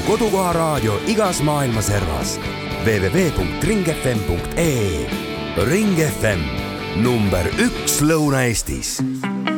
kodukoha raadio igas maailma servas. www.ringfm.ee. Ring FM, number 1 Lõuna-Eestis.